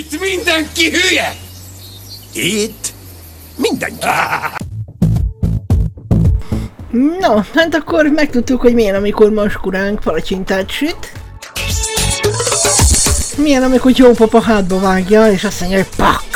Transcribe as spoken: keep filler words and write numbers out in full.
Itt mindenki hülye! Itt mindenki. No, hát akkor megtudtuk, hogy milyen, amikor maskuránk palacsintát süt. Milyen, amikor jó papa hátba vágja, és azt mondja, hogy pak!